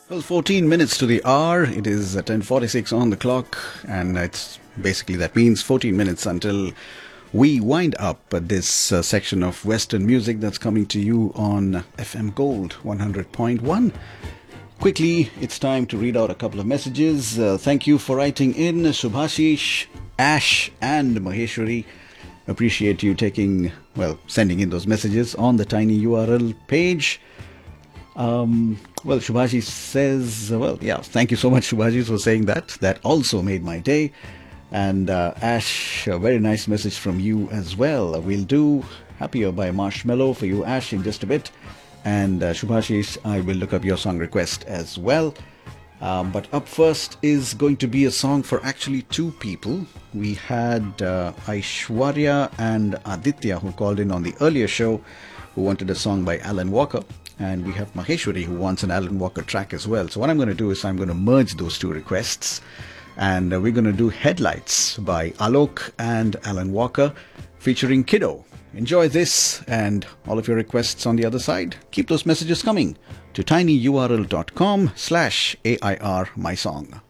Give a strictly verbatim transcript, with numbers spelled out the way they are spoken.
Well, fourteen minutes to the hour. It is ten forty-six on the clock, and it's basically that means fourteen minutes until we wind up this uh, section of Western music that's coming to you on F M Gold one hundred point one. Quickly, it's time to read out a couple of messages. Uh, thank you for writing in, Subhashish, Ash, and Maheshwari. Appreciate you taking, well, sending in those messages on the tiny U R L page. Um, well, Shubhashi says, well, yeah, thank you so much, Shubhashi, for saying that. That also made my day. And uh, Ash, a very nice message from you as well. We'll do Happier by Marshmello for you, Ash, in just a bit. And uh, Shubhashi, I will look up your song request as well. Um, but up first is going to be a song for actually two people. We had uh, Aishwarya and Aditya, who called in on the earlier show, who wanted a song by Alan Walker. And we have Maheshwari, who wants an Alan Walker track as well. So what I'm going to do is I'm going to merge those two requests. And uh, we're going to do Headlights by Alok and Alan Walker, featuring Kiddo. Enjoy this and all of your requests on the other side. Keep those messages coming to tinyurl.com slash AIR my song.